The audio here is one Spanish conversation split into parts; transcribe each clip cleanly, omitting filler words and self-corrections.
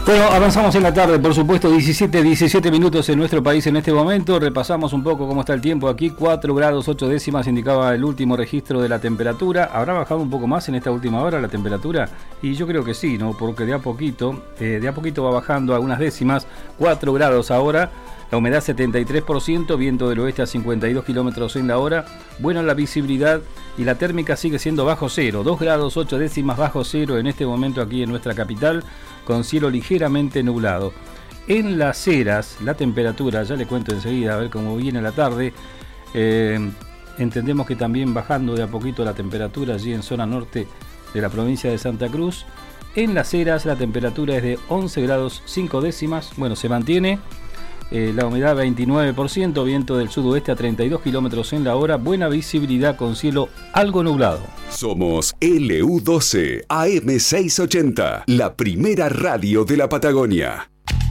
Bueno, avanzamos en la tarde, por supuesto, 17 minutos en nuestro país en este momento. Repasamos un poco cómo está el tiempo aquí. 4 grados 8 décimas indicaba el último registro de la temperatura. ¿Habrá bajado un poco más en esta última hora la temperatura? Y yo creo que sí, ¿no? Porque de a poquito va bajando algunas décimas. 4 grados ahora, la humedad 73%, viento del oeste a 52 kilómetros en la hora. Buena la visibilidad y la térmica sigue siendo bajo cero. 2 grados 8 décimas bajo cero en este momento aquí en nuestra capital, con cielo ligeramente nublado. En Las Heras, la temperatura, ya le cuento enseguida, a ver cómo viene la tarde. Entendemos que también bajando de a poquito la temperatura allí en zona norte de la provincia de Santa Cruz. En Las Heras la temperatura es de 11 grados 5 décimas. Bueno, se mantiene. La humedad 29%, viento del sudoeste a 32 kilómetros en la hora, buena visibilidad con cielo algo nublado. Somos LU12 AM680, la primera radio de la Patagonia.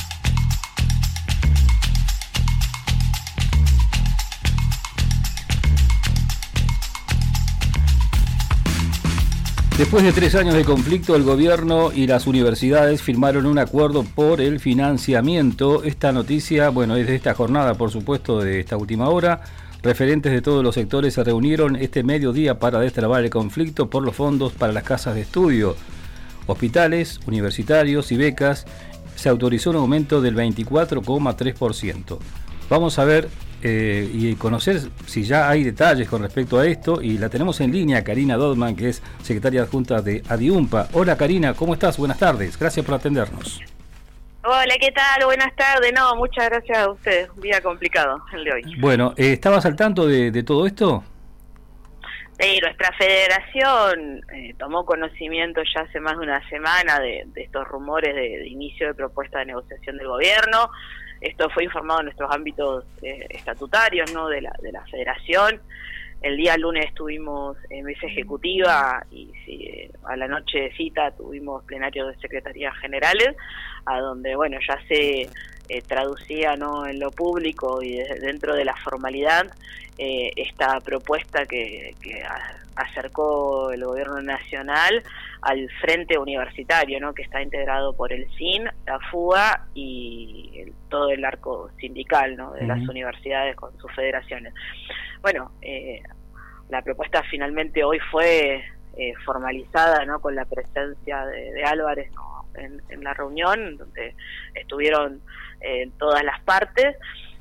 Después de 3 años de conflicto, el gobierno y las universidades firmaron un acuerdo por el financiamiento. Esta noticia, bueno, es de esta jornada, por supuesto, de esta última hora. Referentes de todos los sectores se reunieron este mediodía para destrabar el conflicto por los fondos para las casas de estudio, hospitales, universitarios y becas. Se autorizó un aumento del 24,3%. Vamos a ver y conocer si ya hay detalles con respecto a esto, y la tenemos en línea Karina Dodman, que es secretaria adjunta de ADIUMPA. Hola Karina, ¿cómo estás? Buenas tardes, gracias por atendernos. Hola, ¿qué tal? Buenas tardes. No, muchas gracias a ustedes, un día complicado el de hoy. Bueno, ¿estabas al tanto de todo esto? Nuestra federación tomó conocimiento ya hace más de una semana de estos rumores de inicio de propuesta de negociación del gobierno. Esto fue informado en nuestros ámbitos estatutarios, ¿no?, de la federación. El día lunes estuvimos en mesa ejecutiva y a la noche cita tuvimos plenario de secretarías generales, a donde bueno ya se traducía, ¿no?, en lo público y dentro de la formalidad esta propuesta que acercó el gobierno nacional al frente universitario, ¿no?, que está integrado por el CIN, la FUA y todo el arco sindical, ¿no?, de las universidades con sus federaciones. Bueno, la propuesta finalmente hoy fue formalizada, ¿no?, con la presencia de Álvarez, ¿no?, en la reunión, donde estuvieron todas las partes,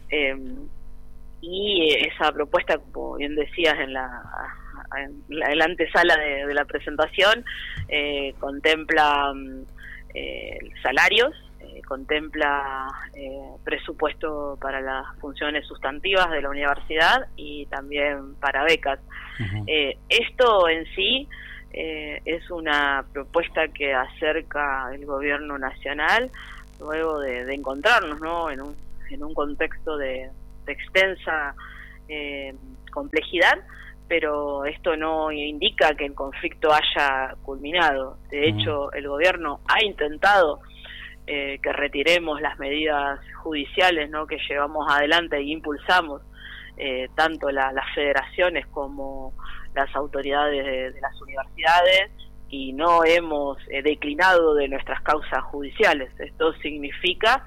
y esa propuesta, como bien decías en la antesala de la presentación, contempla salarios, contempla presupuesto para las funciones sustantivas de la universidad y también para becas. Esto en sí es una propuesta que acerca el gobierno nacional luego de encontrarnos, ¿no?, en un contexto de extensa complejidad, pero esto no indica que el conflicto haya culminado. De hecho, el gobierno ha intentado que retiremos las medidas judiciales, ¿no?, que llevamos adelante e impulsamos tanto las federaciones como las autoridades de las universidades, y no hemos declinado de nuestras causas judiciales. Esto significa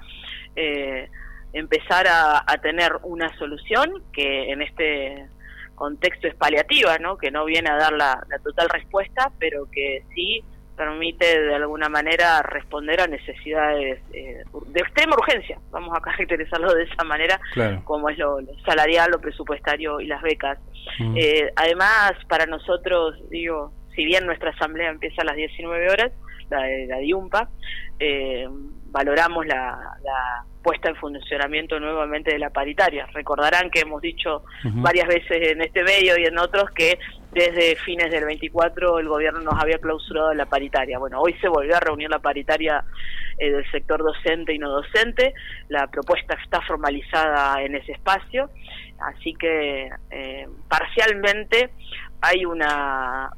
empezar a tener una solución que en este contexto es paliativa, ¿no?, que no viene a dar la total respuesta, pero que sí permite de alguna manera responder a necesidades de extrema urgencia, vamos a caracterizarlo de esa manera, claro, como es lo salarial, lo presupuestario y las becas. Además, para nosotros, digo, si bien nuestra asamblea empieza a las 19 horas, la DIUMPA, valoramos la puesta en funcionamiento nuevamente de la paritaria. Recordarán que hemos dicho varias veces en este medio y en otros que desde fines del 24 el gobierno nos había clausurado la paritaria. Bueno, hoy se volvió a reunir la paritaria del sector docente y no docente. La propuesta está formalizada en ese espacio, así que parcialmente hay una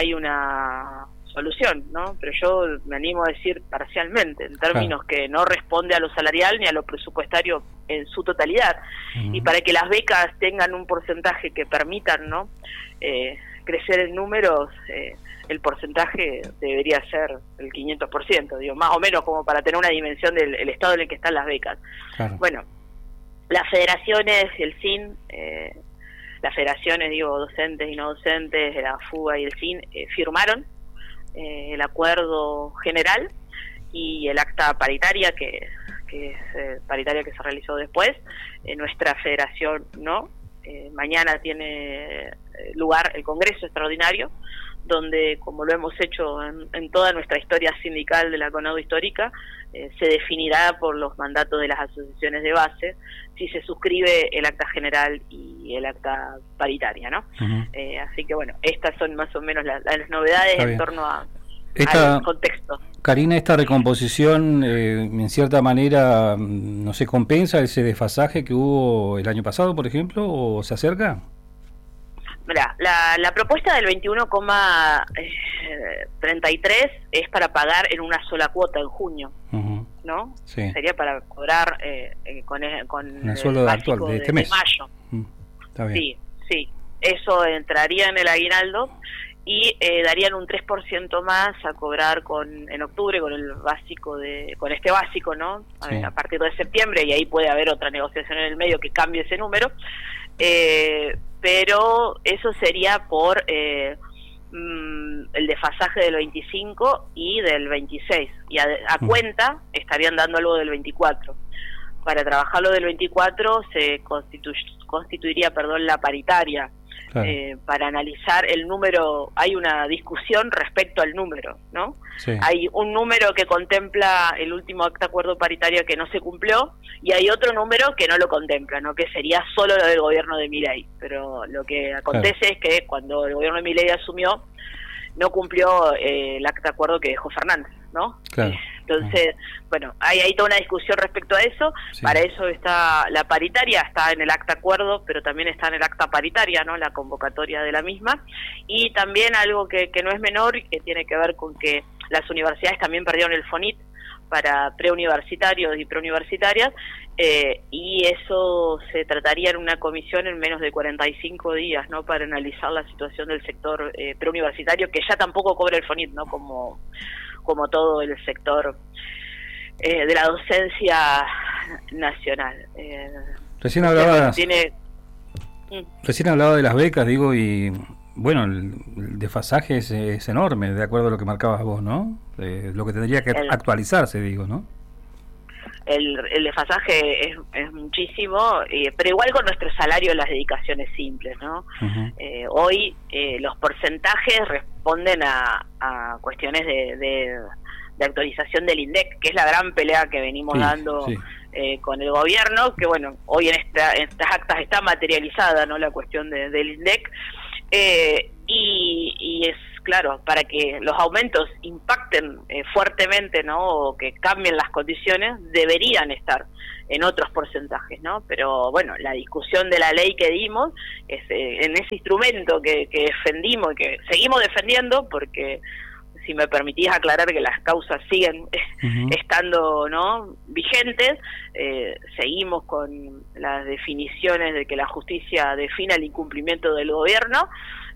solución, ¿no? Pero yo me animo a decir parcialmente, en términos que no responde a lo salarial ni a lo presupuestario en su totalidad. Y para que las becas tengan un porcentaje que permitan, ¿no?, crecer en números, el porcentaje debería ser el 500%, digo, más o menos como para tener una dimensión del estado en el que están las becas. Claro. Bueno, las federaciones, el CIN, las federaciones, digo, docentes y no docentes, de la FUBA y el CIN, firmaron el acuerdo general y el acta paritaria que es paritaria que se realizó después. Nuestra federación no. Mañana tiene lugar el Congreso Extraordinario, donde, como lo hemos hecho en toda nuestra historia sindical de la CONADO histórica, se definirá por los mandatos de las asociaciones de base si se suscribe el acta general y el acta paritaria, ¿no? Así que bueno, estas son más o menos las novedades en torno al contexto. Karina, esta recomposición en cierta manera no se compensa ese desfasaje que hubo el año pasado, por ejemplo, o se acerca. Mira, la propuesta del 21,33 es para pagar en una sola cuota en junio, ¿no? Sí. Sería para cobrar con el sueldo actual de este mes. Mayo. Está bien. Sí, eso entraría en el aguinaldo y darían un 3% más a cobrar en octubre con el básico con este básico, ¿no? Sí. A partir de septiembre, y ahí puede haber otra negociación en el medio que cambie ese número. Pero eso sería por el desfasaje del 25 y del 26, y a cuenta estarían dando algo del 24. Para trabajar lo del 24 se constituiría la paritaria. Claro. Para analizar el número. Hay una discusión respecto al número, ¿no? Sí. Hay un número que contempla el último acta acuerdo paritario que no se cumplió, y hay otro número que no lo contempla, ¿no? Que sería solo lo del gobierno de Milei. Pero lo que acontece, claro, es que cuando el gobierno de Milei asumió, no cumplió el acta acuerdo que dejó Fernández, ¿no? Claro. Entonces, bueno, hay toda una discusión respecto a eso. Sí. Para eso está la paritaria, está en el acta acuerdo, pero también está en el acta paritaria, ¿no? La convocatoria de la misma. Y también algo que no es menor, que tiene que ver con que las universidades también perdieron el FONIT para preuniversitarios y preuniversitarias, y eso se trataría en una comisión en menos de 45 días, ¿no? Para analizar la situación del sector preuniversitario, que ya tampoco cobra el FONIT, ¿no? Como todo el sector de la docencia nacional. Recién hablaba de las becas, digo, y bueno, el desfasaje es enorme, de acuerdo a lo que marcabas vos, ¿no? Lo que tendría que actualizarse, digo, ¿no? El desfasaje es muchísimo, pero igual con nuestro salario las dedicaciones simples, ¿no? Hoy los porcentajes responden a cuestiones de actualización del INDEC, que es la gran pelea que venimos dando con el gobierno, que bueno, hoy en estas actas está materializada, ¿no? La cuestión del INDEC, y es claro, para que los aumentos impacten fuertemente, ¿no? O que cambien las condiciones, deberían estar en otros porcentajes, ¿no? Pero bueno, la discusión de la ley que dimos es en ese instrumento que defendimos y que seguimos defendiendo, porque si me permitís aclarar que las causas siguen estando, ¿no?, vigentes, seguimos con las definiciones de que la justicia defina el incumplimiento del gobierno.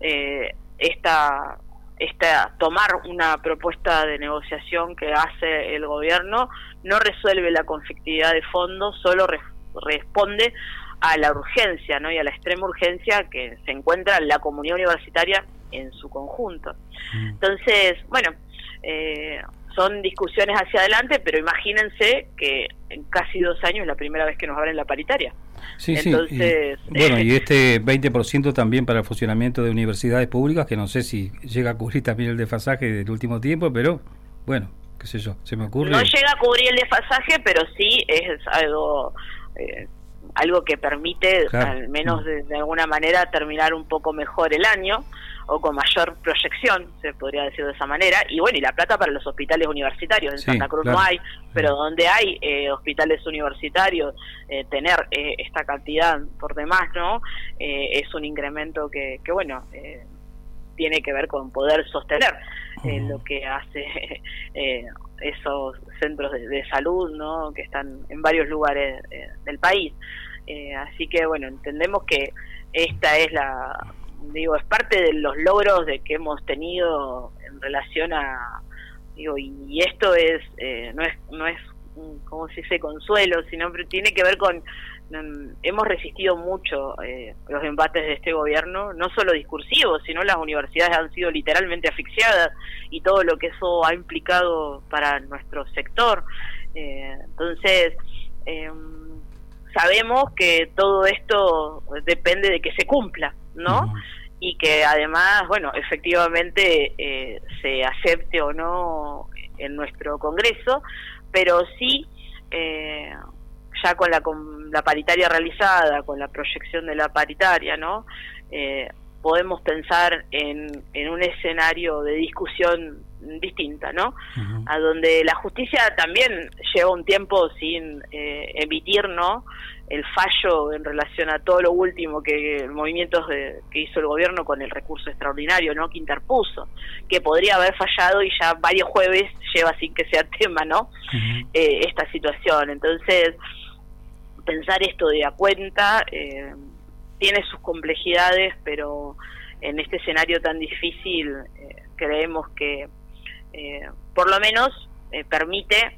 Tomar una propuesta de negociación que hace el gobierno no resuelve la conflictividad de fondo, solo responde a la urgencia, ¿no? Y a la extrema urgencia que se encuentra la comunidad universitaria en su conjunto. Entonces, bueno, son discusiones hacia adelante, pero imagínense que en casi 2 años es la primera vez que nos abren la paritaria. Sí, entonces, sí. Bueno, y este 20% también para el funcionamiento de universidades públicas, que no sé si llega a cubrir también el desfasaje del último tiempo, pero bueno, qué sé yo, se me ocurre. No llega a cubrir el desfasaje, pero sí es algo que permite, claro, al menos de alguna manera terminar un poco mejor el año, o con mayor proyección, se podría decir de esa manera. Y bueno, y la plata para los hospitales universitarios. En Santa Cruz claro, no hay, pero donde hay hospitales universitarios, tener esta cantidad por demás, ¿no? Es un incremento que bueno, tiene que ver con poder sostener lo que hace esos centros de salud, ¿no?, que están en varios lugares del país. Así que bueno, entendemos que esta es es parte de los logros de que hemos tenido en relación a, y esto es no es como se dice consuelo, sino que tiene que ver con hemos resistido mucho los embates de este gobierno, no solo discursivos, sino las universidades han sido literalmente asfixiadas y todo lo que eso ha implicado para nuestro sector. Entonces sabemos que todo esto depende de que se cumpla, ¿no? Y que además, bueno, efectivamente se acepte o no en nuestro Congreso, pero sí ya con la paritaria realizada, con la proyección de la paritaria, ¿no? Podemos pensar en un escenario de discusión distinta, ¿no? A donde la justicia también lleva un tiempo sin emitir, ¿no?, el fallo en relación a todo lo último que movimientos que hizo el gobierno con el recurso extraordinario, ¿no?, que interpuso, que podría haber fallado y ya varios jueves lleva sin que sea tema, ¿no? Esta situación. Entonces, pensar esto de a cuenta tiene sus complejidades, pero en este escenario tan difícil creemos que por lo menos permite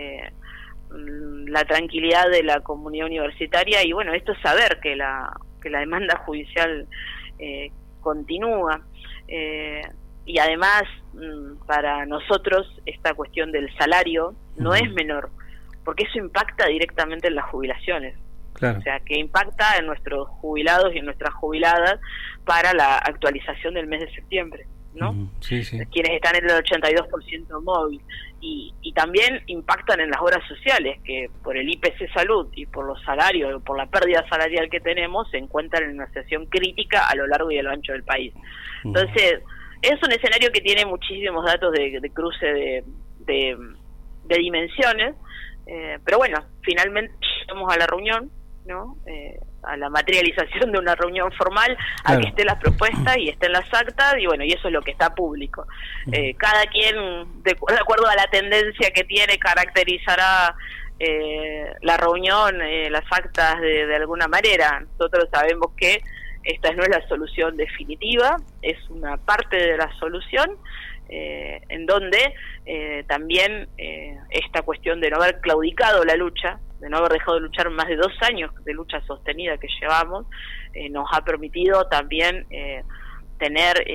la tranquilidad de la comunidad universitaria, y bueno, esto es saber que la demanda judicial continúa, y además para nosotros esta cuestión del salario no es menor, porque eso impacta directamente en las jubilaciones. Claro. O sea, que impacta en nuestros jubilados y en nuestras jubiladas para la actualización del mes de septiembre, ¿no? Sí, sí. Quienes están en el 82% móvil, y también impactan en las horas sociales, que por el IPC Salud y por los salarios, por la pérdida salarial que tenemos, se encuentran en una situación crítica a lo largo y a lo ancho del país. Entonces, es un escenario que tiene muchísimos datos de cruce de dimensiones, pero bueno, finalmente llegamos a la reunión, ¿no? A la materialización de una reunión formal, claro, a que esté la propuesta y estén las actas, y bueno, y eso es lo que está público. Cada quien, de acuerdo a la tendencia que tiene, caracterizará la reunión, las actas de alguna manera. Nosotros sabemos que esta no es la solución definitiva, es una parte de la solución, en donde también esta cuestión de no haber claudicado la lucha, de no haber dejado de luchar más de 2 años de lucha sostenida que llevamos, nos ha permitido también tener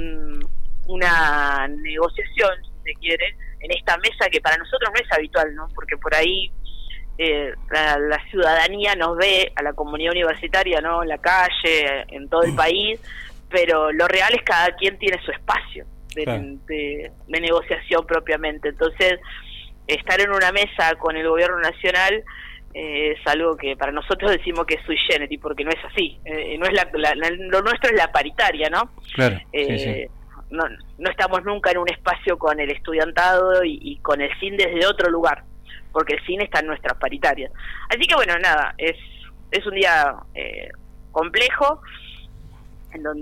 una negociación, si se quiere, en esta mesa que para nosotros no es habitual, ¿no? Porque por ahí la ciudadanía nos ve a la comunidad universitaria, ¿no?, en la calle, en todo el país, pero lo real es que cada quien tiene su espacio de negociación propiamente. Entonces, estar en una mesa con el gobierno nacional es algo que para nosotros decimos que es sui generis, porque no es así. No es lo nuestro es la paritaria, ¿no? Claro, sí. No estamos nunca en un espacio con el estudiantado y con el CIN desde otro lugar, porque el CIN está en nuestras paritarias. Así que bueno, nada, es un día complejo, en donde